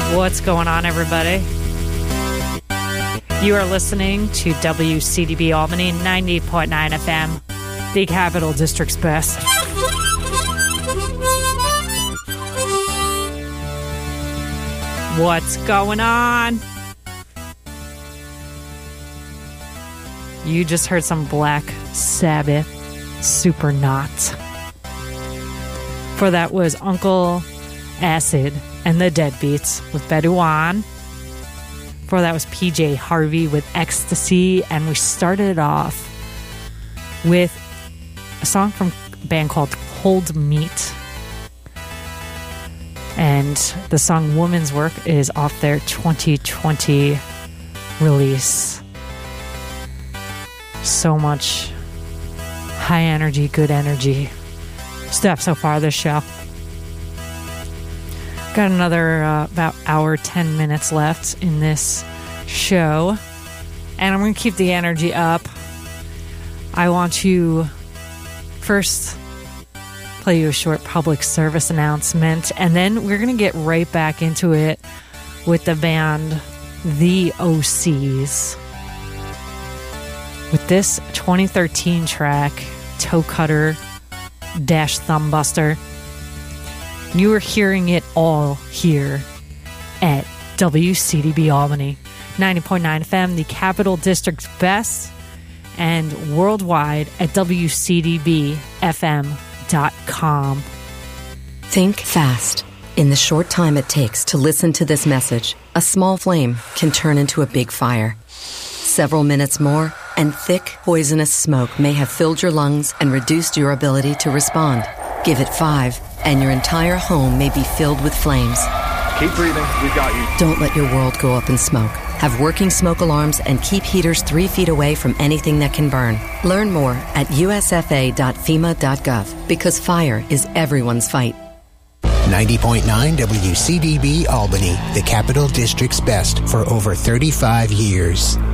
What's going on, everybody? You are listening to WCDB Albany 90.9 FM, the Capital District's best. What's going on? You just heard some Black Sabbath Supernaut. For that was Uncle Acid and the Deadbeats with Bedouin. For that was PJ Harvey with Ecstasy. And we started off with a song from a band called Cold Meat. And the song Woman's Work is off their 2020 release. So much high energy, good energy stuff so far this show. Got another about hour, 10 minutes left in this show. And I'm going to keep the energy up. I want to first play you a short public service announcement. And then we're going to get right back into it with the band The OCs. With this 2013 track, Toe Cutter Thumb Buster. You are hearing it all here at WCDB Albany 90.9 FM, the Capital District's best, and worldwide at WCDBFM.com. Think fast. In the short time it takes to listen to this message, a small flame can turn into a big fire. Several minutes more, and thick, poisonous smoke may have filled your lungs and reduced your ability to respond. Give it 5, and your entire home may be filled with flames. Keep breathing. We've got you. Don't let your world go up in smoke. Have working smoke alarms and keep heaters 3 feet away from anything that can burn. Learn more at usfa.fema.gov, because fire is everyone's fight. 90.9 WCDB Albany, the Capital District's best for over 35 years.